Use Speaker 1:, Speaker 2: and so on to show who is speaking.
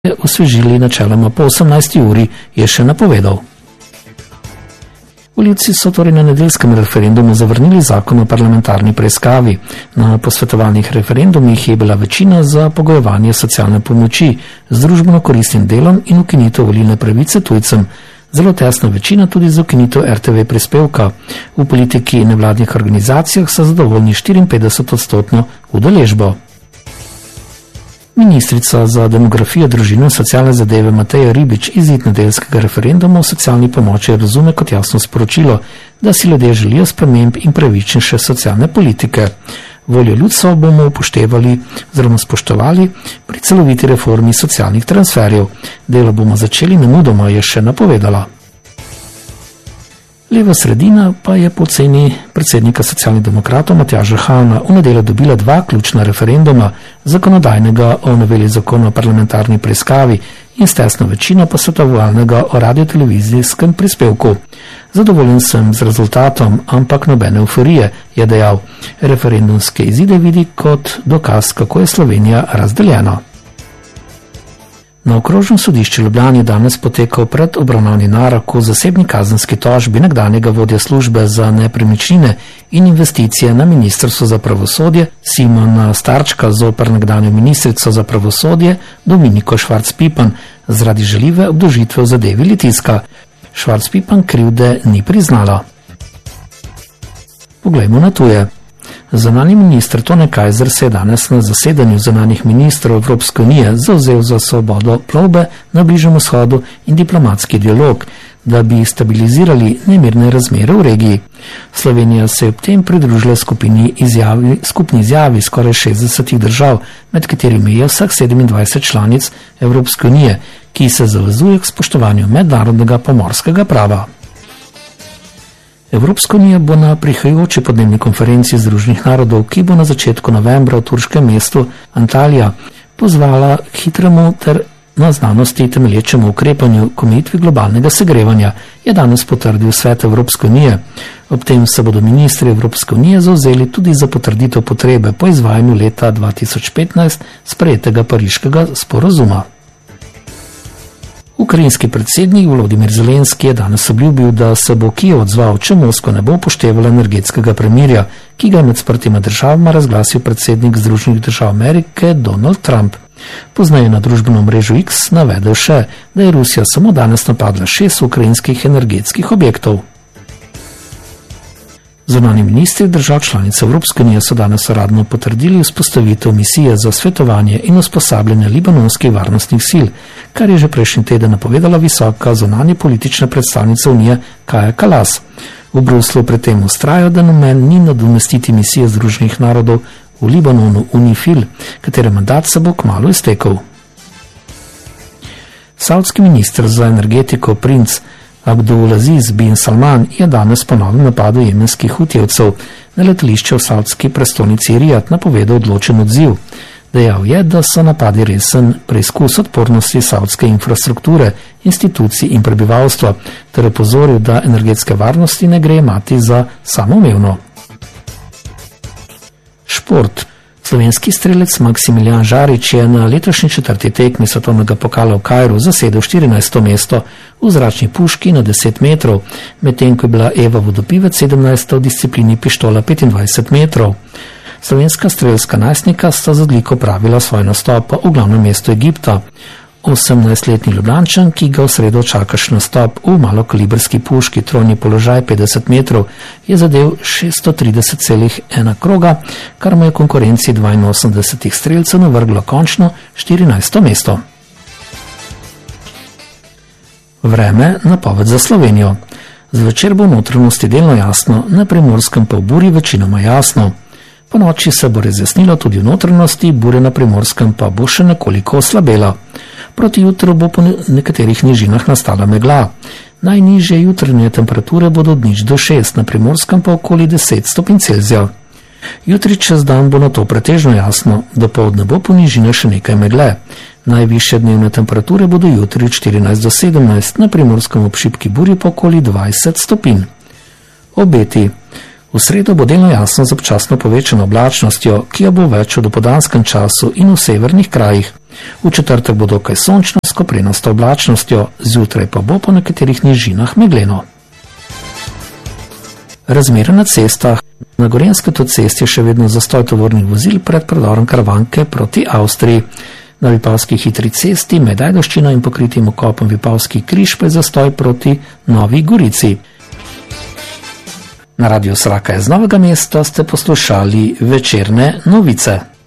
Speaker 1: osvežili načeloma po 18. uri, je še napovedal. Volivci so torej na nedeljskem referendumu zavrnili zakon o parlamentarni preiskavi. Na posvetovalnih referendumih je bila večina za pogojevanje socialne pomoči z družbeno koristnim delom in ukinitev volilne pravice tujcem. Zelo tesna večina tudi za ukinitev RTV prispevka. V politiki in nevladnih organizacijah so zadovoljni 54% udeležbo. Ministrica za demografijo, družino in socialne zadeve Mateja Ribič izid nedeljskega referenduma o socialni pomoči razume kot jasno sporočilo, da si ljudje želijo sprememb in pravičnejše socialne politike. Voljo ljudstva bomo upoštevali oziroma spoštovali pri celoviti reformi socialnih transferjev. Delo bomo začeli nemudoma, je še napovedala. Leva sredina pa je po oceni predsednika socialnih demokratov Matjaža Hana v nedeljo dobila 2 ključna referenduma, zakonodajnega o noveli zakona o parlamentarni preiskavi in s tesno večino posvetovalnega o radiotelevizijskem prispevku. Zadovoljen sem z rezultatom, ampak nobene euforije, je dejal. Referendumske izide vidi kot dokaz, kako je Slovenija razdeljena. Na okrožnem sodišču Ljubljani je danes potekal predobravnavni narak v zasebni kazenski tožbi nekdanjega vodja službe za nepremičnine in investicije na Ministrstvu za pravosodje Simona Starčka zoper nekdanjo ministrico za pravosodje Dominiko Švarc-Pipan zaradi žaljive obdolžitve v zadevi Litijska. Švarc-Pipan krivde ni priznala. Poglejmo na tuje. Zunanji minister Tone Kajzer se je danes na zasedanju zunanjih ministrov Evropske unije zavzel za svobodo plovbe na Bližnjem vzhodu in diplomatski dialog, da bi stabilizirali nemirne razmere v regiji. Slovenija se je ob tem pridružila skupni izjavi skoraj 60 držav, med katerimi je vseh 27 članic Evropske unije, ki se zavezuje k spoštovanju mednarodnega pomorskega prava. Evropska unija bo na prihajajoči podnebni konferenci Združenih narodov, ki bo na začetku novembra v turškem mestu Antalija, pozvala k hitremu ter na znanosti temelječemu ukrepanju k omejitvi globalnega segrevanja, je danes potrdil Svet Evropske unije. Ob tem se bodo ministri Evropske unije zavzeli tudi za potrditev potrebe po izvajanju leta 2015 sprejetega pariškega sporazuma. Ukrajinski predsednik Volodimir Zelenski je danes obljubil, da se bo Kijev odzval, če Moskva ne bo upoštevala energetskega premirja, ki ga je med sprtima državama razglasil predsednik Združenih držav Amerike Donald Trump. Poznaje na družbenem mrežu X navedel še, da je Rusija samo danes napadla 6 ukrajinskih energetskih objektov. Zunanji ministri držav članic Evropske unije so danes uradno potrdili vzpostavitev misije za svetovanje in usposabljanje libanonskih varnostnih sil, kar je že prejšnji teden napovedala visoka zunanja politična predstavnica unije Kaja Kalas. V Bruslu pred tem vztrajajo, da namen ni nadomestiti misije Združenih narodov v Libanonu UNIFIL, katere mandat se bo kmalu iztekel. Savdski minister za energetiko princ Abdulaziz bin Salman je danes ponovno napadel jemenskih hutijevcev. Na letališče v savdski prestolnici Rijad napovedal odločen odziv. Dejal je, da so napadi resen preizkus odpornosti savdske infrastrukture, institucij in prebivalstva, ter opozoril, da energetske varnosti ne gre imati za samoumevno. Šport. Slovenski strelec Maksimilijan Žarič je na letošnji 4. tekmi svetovnega pokala v Kairu zasedel 14. mesto v zračni puški na 10 metrov, medtem ko je bila Eva Vodopivec 17. v disciplini pištola 25 metrov. Slovenska strelska najstnika sta z odliko pravila svoj nastop v glavnem mestu Egipta. 18-letni Ljubljančan, ki ga v sredo čakaš nastop v malokalibrski puški trojni položaj 50 metrov, je zadev 630,1 kroga, kar mu je konkurenci 82 strelcev navrglo končno 14. mesto. Vreme, napoved za Slovenijo. Zvečer bo v notranjosti delno jasno, na Primorskem pa v buri večinoma jasno. Po noči se bo razjasnilo tudi v notranjosti, burja na Primorskem pa bo še nekoliko oslabela. Proti jutru bo po nekaterih nižinah nastala megla. Najnižje jutranje temperature bodo od 0 do 6, na Primorskem pa okoli 10 stopinj Celzija. Jutri čez dan bo na to pretežno jasno, dopoldne bo po nižinah še nekaj megle. Najvišje dnevne temperature bodo jutri od 14 do 17, na Primorskem ob šibki burji pa okoli 20 stopinj. Obeti. V sredo bo delno jasno z občasno povečano oblačnostjo, ki jo bo več v dopoldanskem času in v severnih krajih. V četrtek bo dokaj sončno s koprenasto oblačnostjo, zjutraj pa bo po nekaterih nižinah megleno. Razmere na cestah. Na Gorenjski avtocesti je še vedno zastoj tovornih vozil pred predorom Karavanke proti Avstriji. Na Vipavski hitri cesti med Ajdovščino in pokritim okopom Vipavski križ pa je zastoj proti Novi Gorici. Na Radiu Sraka iz Novega Mesta ste poslušali večerne novice.